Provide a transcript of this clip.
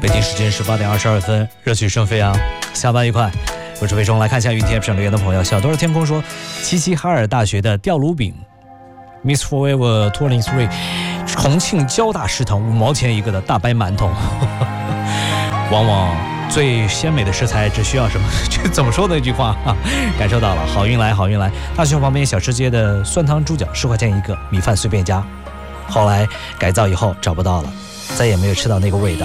北京时间18:22，热曲声飞扬，下班愉快。我是魏忠，来看一下云贴上留言的朋友。小多的天空说，齐齐哈尔大学的吊炉饼 ，Miss Forever 23，重庆交大食堂5毛钱一个的大白馒头。往往最鲜美的食材只需要什么？这怎么说的一句话啊？感受到了，好运来，好运来。大学旁边小吃街的酸汤猪脚10块钱一个，米饭随便加。后来改造以后找不到了，再也没有吃到那个味道。